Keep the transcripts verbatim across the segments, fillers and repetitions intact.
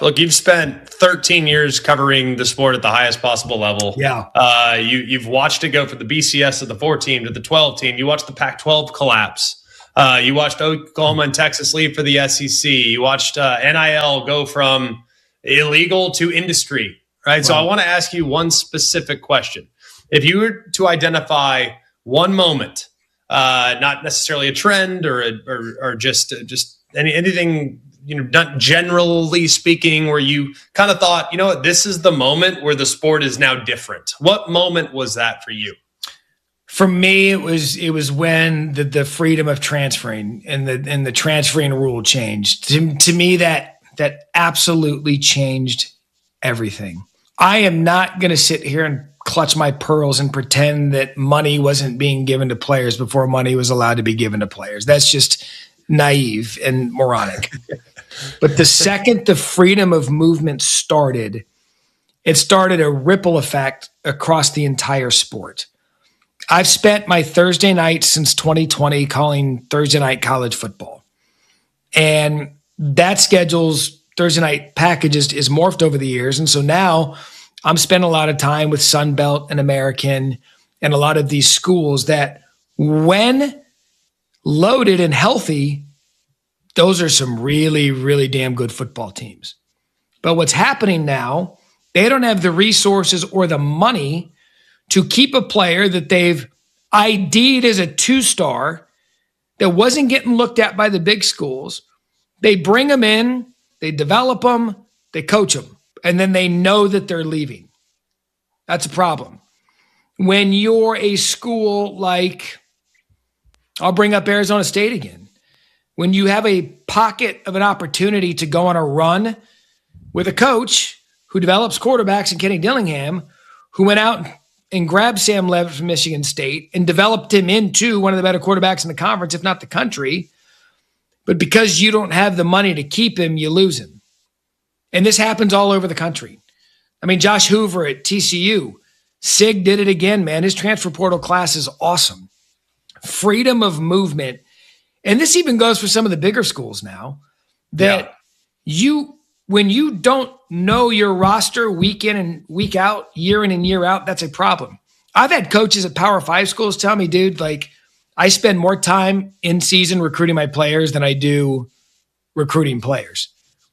Look, you've spent thirteen years covering the sport at the highest possible level. Yeah. Uh, you, you've watched it go from the B C S to the four team to the twelve team. You watched the Pac twelve collapse. Uh, you watched Oklahoma and Texas leave for the S E C. You watched uh, N I L go from illegal to industry, right? Wow. So I want to ask you one specific question. If you were to identify one moment, uh, not necessarily a trend or a, or, or just just any, anything, you know, not generally speaking, where you kind of thought, you know what, this is the moment where the sport is now different. What moment was that for you? For me, it was it was when the, the freedom of transferring and the and the transferring rule changed. To, to me, that that absolutely changed everything. I am not going to sit here and clutch my pearls and pretend that money wasn't being given to players before money was allowed to be given to players. That's just naive and moronic. But the second the freedom of movement started, it started a ripple effect across the entire sport. I've spent my Thursday nights since twenty twenty calling Thursday night college football. And that schedule's Thursday night packages is morphed over the years. And so now I'm spending a lot of time with Sun Belt and American and a lot of these schools that, when loaded and healthy, those are some really, really damn good football teams. But what's happening now, they don't have the resources or the money to keep a player that they've I D'd as a two-star that wasn't getting looked at by the big schools. They bring them in, they develop them, they coach them, and then they know that they're leaving. That's a problem. When you're a school like, I'll bring up Arizona State again. When you have a pocket of an opportunity to go on a run with a coach who develops quarterbacks in Kenny Dillingham, who went out and grabbed Sam Levitt from Michigan State and developed him into one of the better quarterbacks in the conference, if not the country. But because you don't have the money to keep him, you lose him. And this happens all over the country. I mean, Josh Hoover at T C U, Sig did it again, man. His transfer portal class is awesome. Freedom of movement. And this even goes for some of the bigger schools now, that yeah. you, when you don't know your roster week in and week out, year in and year out, that's a problem. I've had coaches at Power Five schools tell me, dude, like, I spend more time in season recruiting my players than I do recruiting players.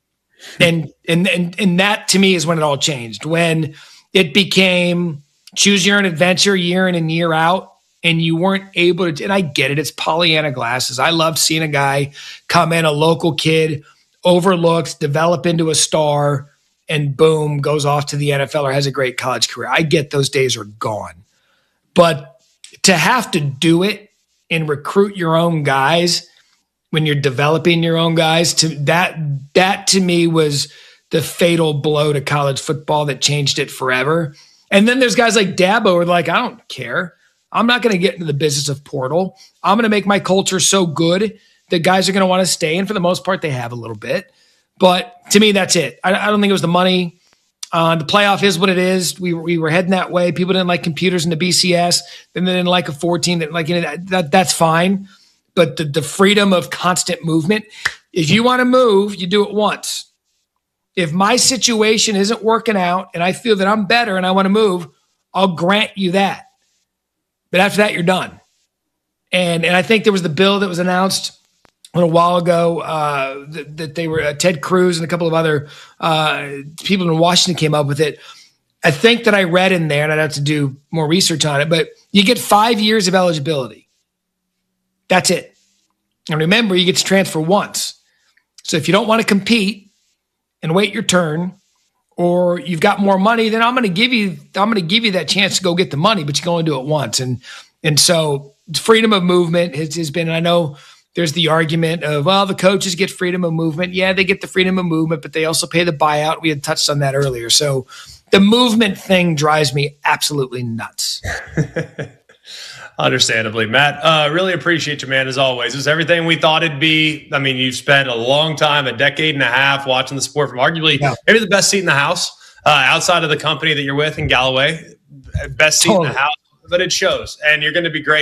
and, and, and, and that to me is when it all changed, when it became choose your own adventure year in and year out. And you weren't able to, and I get it, it's Pollyanna glasses. I loved seeing a guy come in, a local kid, overlooked, develop into a star, and boom, goes off to the N F L or has a great college career. I get those days are gone. But to have to do it and recruit your own guys when you're developing your own guys, to that, that to me was the fatal blow to college football that changed it forever. And then there's guys like Dabo who are like, I don't care. I'm not going to get into the business of portal. I'm going to make my culture so good that guys are going to want to stay. And for the most part, they have a little bit. But to me, that's it. I, I don't think it was the money. Uh, the playoff is what it is. We, we were heading that way. People didn't like computers in the B C S. Then they didn't like a fourteen. That like you know, that, that that's fine. But the, the freedom of constant movement, if you want to move, you do it once. If my situation isn't working out and I feel that I'm better and I want to move, I'll grant you that. But after that, you're done. And and I think there was the bill that was announced a little while ago uh, that, that they were uh, Ted Cruz and a couple of other uh, people in Washington came up with it. I think that I read in there, and I'd have to do more research on it, but you get five years of eligibility. That's it. And remember, you get to transfer once. So if you don't want to compete and wait your turn, or you've got more money, then I'm going to give you, I'm going to give you that chance to go get the money, but you can only do it once. And, and so freedom of movement has, has been, I know there's the argument of, well, the coaches get freedom of movement. Yeah, they get the freedom of movement, but they also pay the buyout. We had touched on that earlier. So the movement thing drives me absolutely nuts. Understandably, Matt. Uh, really appreciate you, man, as always. It was everything we thought it'd be. I mean, you've spent a long time, a decade and a half, watching the sport from arguably yeah. maybe the best seat in the house uh, outside of the company that you're with in Galloway. Best seat totally. in the house, but it shows. And you're going to be great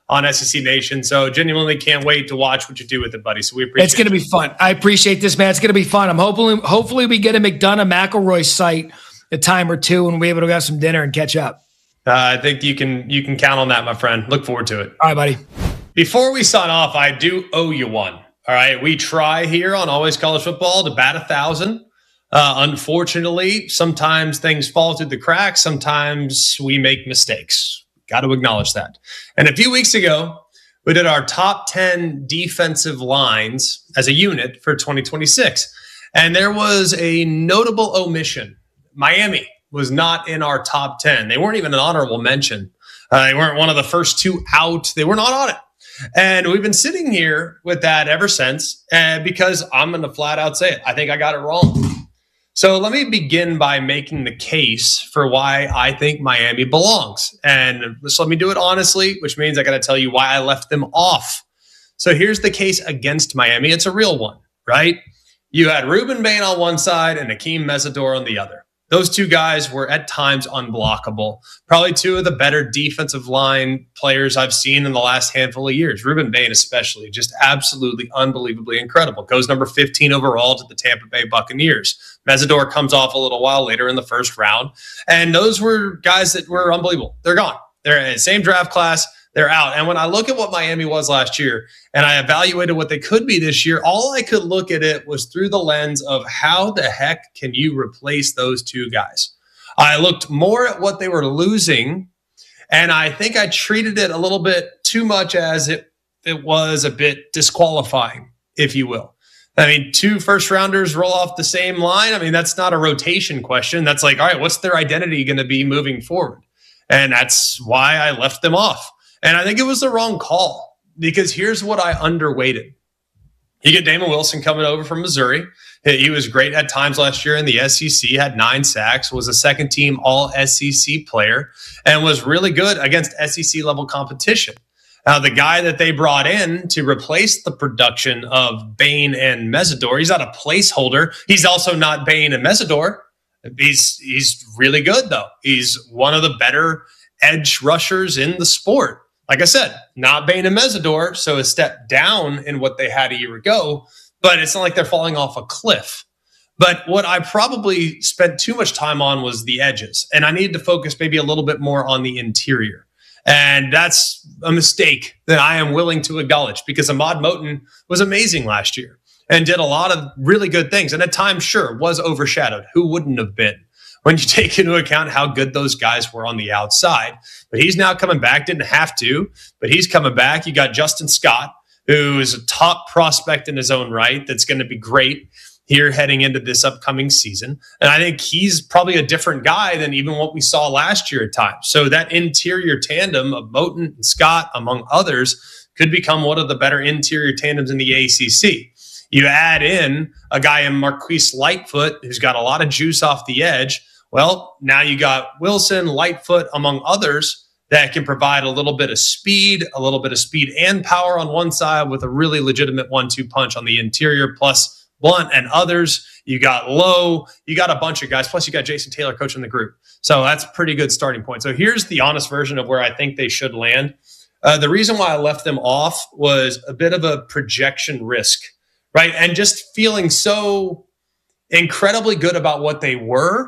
on S E C Nation. So genuinely can't wait to watch what you do with it, buddy. So we appreciate it. It's going to be fun. I appreciate this, man. It's going to be fun. I'm hopefully, hopefully we get a McDonough McElroy site a time or two and we'll be able to have some dinner and catch up. Uh, I think you can you can count on that, my friend. Look forward to it. All right, buddy. Before we sign off, I do owe you one. All right, we try here on Always College Football to bat a thousand. Uh, unfortunately, sometimes things fall through the cracks. Sometimes we make mistakes. Got to acknowledge that. And a few weeks ago, we did our top ten defensive lines as a unit for twenty twenty-six. And there was a notable omission. Miami was not in our top ten. They weren't even an honorable mention. Uh, they weren't one of the first two out. They were not on it. And we've been sitting here with that ever since, and because I'm going to flat out say it. I think I got it wrong. So let me begin by making the case for why I think Miami belongs. And just let me do it honestly, which means I got to tell you why I left them off. So here's the case against Miami. It's a real one, right? You had Ruben Bain on one side and Akeem Mesidor on the other. Those two guys were at times unblockable. Probably two of the better defensive line players I've seen in the last handful of years. Ruben Bain especially, just absolutely unbelievably incredible. Goes number fifteen overall to the Tampa Bay Buccaneers. Mesidor comes off a little while later in the first round. And those were guys that were unbelievable. They're gone. They're in the same draft class. They're out. And when I look at what Miami was last year and I evaluated what they could be this year, all I could look at it was through the lens of how the heck can you replace those two guys? I looked more at what they were losing, and I think I treated it a little bit too much as it, it was a bit disqualifying, if you will. I mean, two first rounders roll off the same line. I mean, that's not a rotation question. That's like, all right, what's their identity going to be moving forward? And that's why I left them off. And I think it was the wrong call, because here's what I underweighted. You get Damon Wilson coming over from Missouri. He was great at times last year in the S E C, had nine sacks, was a second team all S E C player, and was really good against S E C level competition. Now, the guy that they brought in to replace the production of Bain and Mesidor, he's not a placeholder. He's also not Bain and Mesidor. He's, he's really good, though. He's one of the better edge rushers in the sport. Like I said, not Bain and Mesidor, so a step down in what they had a year ago, but it's not like they're falling off a cliff. But what I probably spent too much time on was the edges, and I needed to focus maybe a little bit more on the interior. And that's a mistake that I am willing to acknowledge, because Ahmad Moten was amazing last year and did a lot of really good things. And at times, sure, was overshadowed. Who wouldn't have been when you take into account how good those guys were on the outside? But he's now coming back, didn't have to, but he's coming back. You got Justin Scott, who is a top prospect in his own right. That's going to be great here heading into this upcoming season. And I think he's probably a different guy than even what we saw last year at times. So that interior tandem of Moten and Scott, among others, could become one of the better interior tandems in the A C C. You add in a guy in Marquise Lightfoot, who's got a lot of juice off the edge. Well, now you got Wilson, Lightfoot, among others, that can provide a little bit of speed, a little bit of speed and power on one side with a really legitimate one two punch on the interior, plus Blunt and others. You got Lowe. You got a bunch of guys. Plus, you got Jason Taylor coaching the group. So that's a pretty good starting point. So here's the honest version of where I think they should land. Uh, the reason why I left them off was a bit of a projection risk, right? And just feeling so incredibly good about what they were,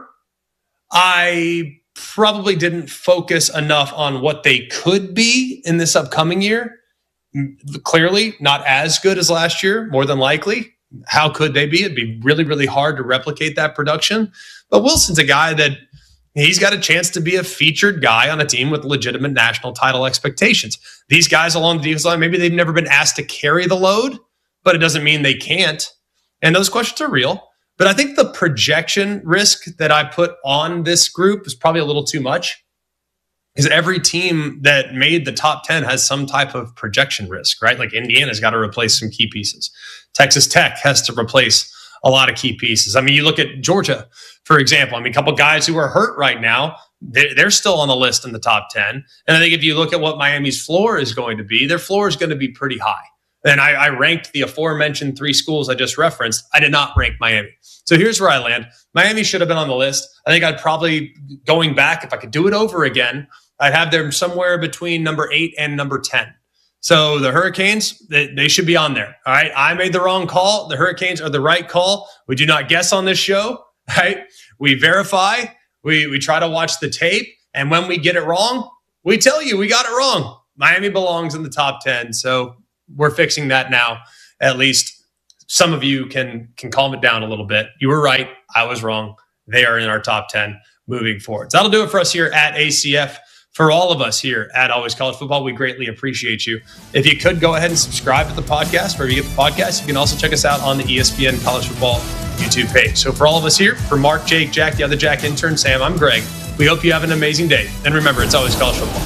I probably didn't focus enough on what they could be in this upcoming year. Clearly, not as good as last year, more than likely. How could they be? It'd be really, really hard to replicate that production. But Wilson's a guy that he's got a chance to be a featured guy on a team with legitimate national title expectations. These guys along the defense line, maybe they've never been asked to carry the load, but it doesn't mean they can't. And those questions are real. But I think the projection risk that I put on this group is probably a little too much, because every team that made the top ten has some type of projection risk, right? Like Indiana's got to replace some key pieces. Texas Tech has to replace a lot of key pieces. I mean, you look at Georgia, for example. I mean, a couple guys who are hurt right now, they're, they're still on the list in the top ten. And I think if you look at what Miami's floor is going to be, their floor is going to be pretty high. And I, I ranked the aforementioned three schools I just referenced. I did not rank Miami. So here's where I land. Miami should have been on the list. I think I'd probably, going back, if I could do it over again, I'd have them somewhere between number eight and number ten. So the Hurricanes, they, they should be on there. All right. I made the wrong call. The Hurricanes are the right call. We do not guess on this show, right? We verify. We, we try to watch the tape. And when we get it wrong, we tell you we got it wrong. Miami belongs in the top ten. So we're fixing that now. At least some of you can, can calm it down a little bit. You were right. I was wrong. They are in our top ten moving forward. So that'll do it for us here at A C F. For all of us here at Always College Football, we greatly appreciate you. If you could, go ahead and subscribe to the podcast wherever you get the podcast. You can also check us out on the E S P N College Football YouTube page. So for all of us here, for Mark, Jake, Jack, the other Jack intern, Sam, I'm Greg. We hope you have an amazing day. And remember, it's always college football.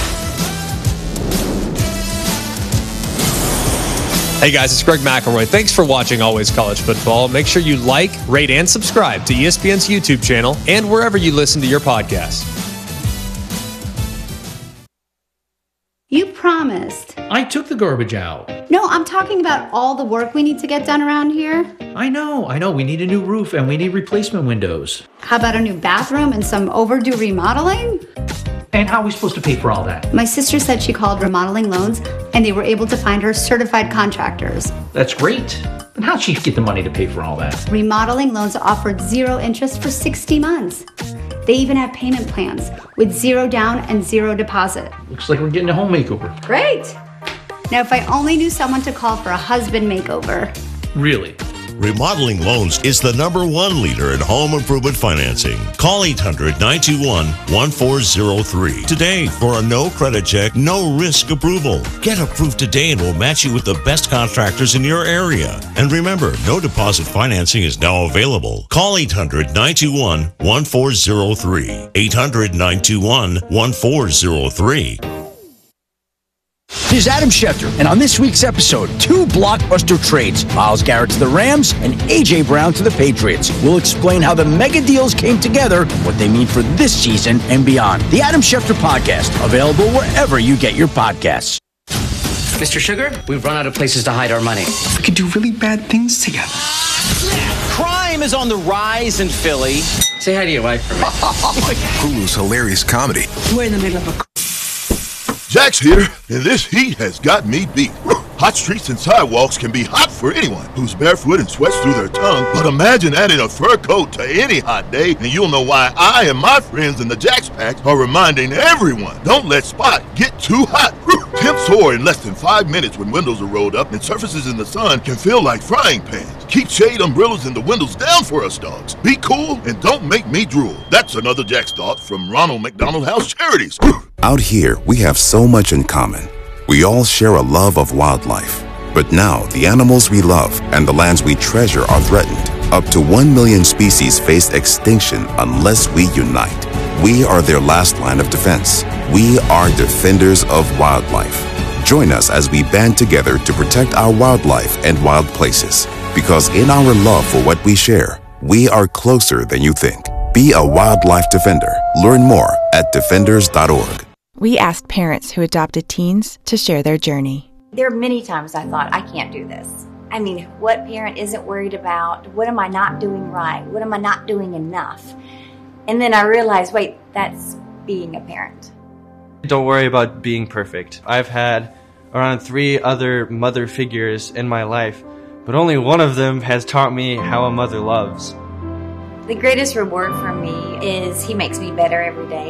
Hey guys, it's Greg McElroy. Thanks for watching Always College Football. Make sure you like, rate, and subscribe to E S P N's YouTube channel and wherever you listen to your podcasts. You promised. I took the garbage out. No, I'm talking about all the work we need to get done around here. I know, I know. We need a new roof and we need replacement windows. How about a new bathroom and some overdue remodeling? And how are we supposed to pay for all that? My sister said she called Remodeling Loans and they were able to find her certified contractors. That's great. But how'd she get the money to pay for all that? Remodeling Loans offered zero interest for sixty months. They even have payment plans with zero down and zero deposit. Looks like we're getting a home makeover. Great. Now, if I only knew someone to call for a husband makeover. Really? Remodeling Loans is the number one leader in home improvement financing. Call eight hundred, nine two one, one four zero three today for a no credit check, no risk approval. Get approved today and we'll match you with the best contractors in your area. And remember, no deposit financing is now available. Call eight hundred, nine two one, one four zero three. eight hundred, nine two one, one four zero three. This is Adam Schefter, and on this week's episode, two blockbuster trades, Myles Garrett to the Rams and A J. Brown to the Patriots. We'll explain how the mega deals came together, what they mean for this season and beyond. The Adam Schefter Podcast, available wherever you get your podcasts. Mister Sugar, we've run out of places to hide our money. We could do really bad things together. Crime is on the rise in Philly. Say hi to your wife for me. Hulu's hilarious comedy. We're in the middle of a... Jack's here, and this heat has got me beat. Hot streets and sidewalks can be hot for anyone who's barefoot and sweats through their tongue, but imagine adding a fur coat to any hot day, and you'll know why I and my friends in the Jack's Pack are reminding everyone, don't let Spot get too hot. Temps soar in less than five minutes when windows are rolled up, and surfaces in the sun can feel like frying pans. Keep shade umbrellas and the windows down for us dogs. Be cool and don't make me drool. That's another Jack's thought from Ronald McDonald House Charities. Out here, we have so much in common. We all share a love of wildlife. But now, the animals we love and the lands we treasure are threatened. Up to one million species face extinction unless we unite. We are their last line of defense. We are defenders of wildlife. Join us as we band together to protect our wildlife and wild places. Because in our love for what we share, we are closer than you think. Be a wildlife defender. Learn more at defenders dot org. We asked parents who adopted teens to share their journey. There are many times I thought, I can't do this. I mean, what parent isn't worried about? What am I not doing right? What am I not doing enough? And then I realized, wait, that's being a parent. Don't worry about being perfect. I've had around three other mother figures in my life, but only one of them has taught me how a mother loves. The greatest reward for me is he makes me better every day.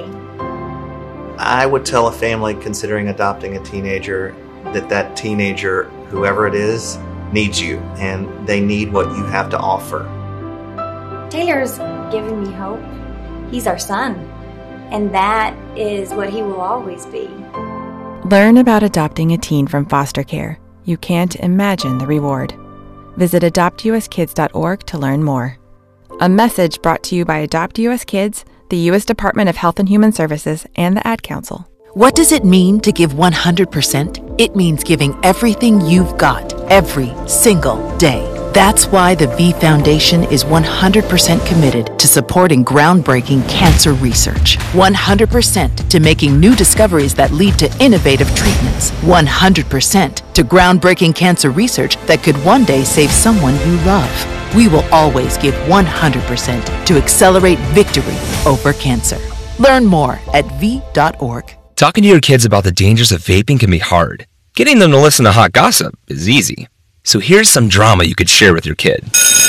I would tell a family considering adopting a teenager that that teenager, whoever it is, needs you, and they need what you have to offer. Taylor's giving me hope. He's our son, and that is what he will always be. Learn about adopting a teen from foster care. You can't imagine the reward. Visit adopt u s kids dot org to learn more. A message brought to you by Adopt U S Kids, the U S Department of Health and Human Services, and the Ad Council. What does it mean to give one hundred percent? It means giving everything you've got, every single day. That's why the V Foundation is one hundred percent committed to supporting groundbreaking cancer research. one hundred percent to making new discoveries that lead to innovative treatments. one hundred percent to groundbreaking cancer research that could one day save someone you love. We will always give one hundred percent to accelerate victory over cancer. Learn more at v dot org. Talking to your kids about the dangers of vaping can be hard. Getting them to listen to hot gossip is easy. So here's some drama you could share with your kid.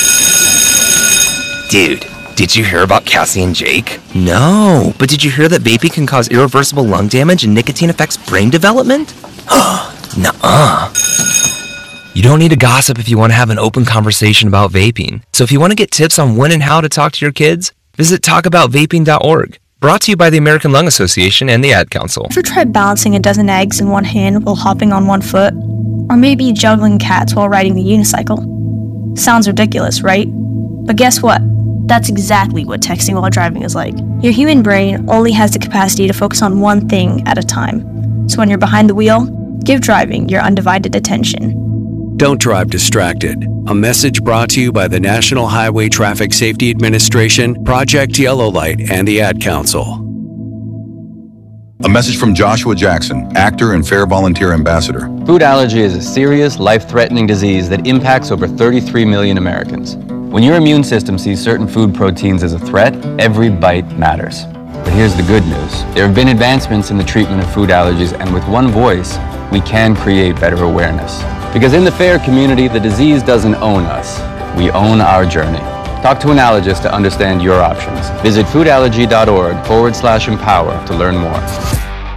Dude, did you hear about Cassie and Jake? No, but did you hear that vaping can cause irreversible lung damage and nicotine affects brain development? Nuh-uh. You don't need to gossip if you want to have an open conversation about vaping. So if you want to get tips on when and how to talk to your kids, visit talk about vaping dot org. Brought to you by the American Lung Association and the Ad Council. Ever tried balancing a dozen eggs in one hand while hopping on one foot? Or maybe juggling cats while riding the unicycle? Sounds ridiculous, right? But guess what? That's exactly what texting while driving is like. Your human brain only has the capacity to focus on one thing at a time. So when you're behind the wheel, give driving your undivided attention. Don't drive distracted. A message brought to you by the National Highway Traffic Safety Administration, Project Yellow Light, and the Ad Council. A message from Joshua Jackson, actor and Fair Volunteer Ambassador. Food allergy is a serious, life-threatening disease that impacts over thirty-three million Americans. When your immune system sees certain food proteins as a threat, every bite matters. But here's the good news. There have been advancements in the treatment of food allergies, and with one voice, we can create better awareness. Because in the FAIR community, the disease doesn't own us. We own our journey. Talk to an allergist to understand your options. Visit foodallergy dot org forward slash empower to learn more.